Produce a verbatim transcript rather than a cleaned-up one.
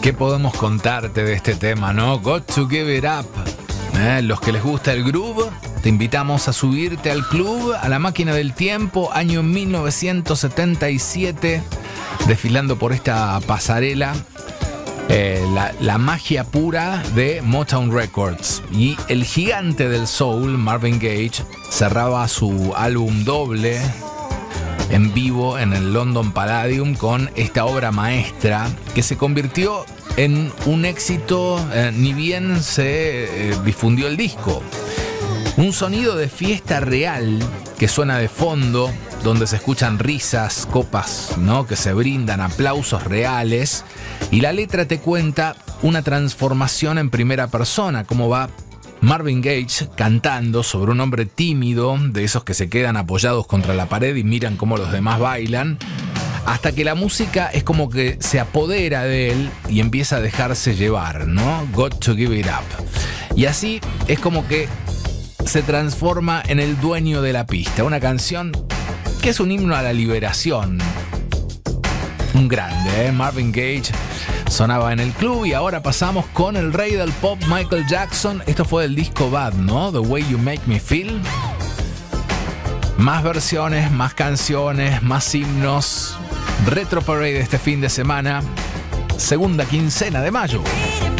¿Qué podemos contarte de este tema, no? Got to Give It Up. ¿Eh? Los que les gusta el groove, te invitamos a subirte al club, a la máquina del tiempo, año mil novecientos setenta y siete, desfilando por esta pasarela. Eh, la, la magia pura de Motown Records. Y el gigante del soul, Marvin Gaye, cerraba su álbum doble en vivo en el London Palladium con esta obra maestra que se convirtió en un éxito eh, ni bien se eh, difundió el disco. Un sonido de fiesta real que suena de fondo, donde se escuchan risas, copas, ¿no?, que se brindan, aplausos reales, y la letra te cuenta una transformación en primera persona, cómo va Marvin Gaye cantando sobre un hombre tímido, de esos que se quedan apoyados contra la pared y miran cómo los demás bailan, hasta que la música es como que se apodera de él y empieza a dejarse llevar, ¿no? Got to Give It Up. Y así es como que se transforma en el dueño de la pista, una canción que es un himno a la liberación. Un grande, ¿eh? Marvin Gaye sonaba en el club y ahora pasamos con el rey del pop, Michael Jackson. Esto fue del disco Bad, ¿no? The Way You Make Me Feel. Más versiones, más canciones, más himnos. Retro Parade este fin de semana, segunda quincena de mayo.